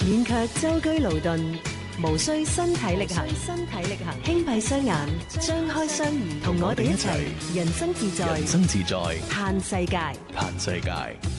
免卻舟車勞頓，無需身體力行，輕閉雙眼，張開雙耳，同我哋一齊人生自在， 人生自在， 嘆世界。 嘆世界。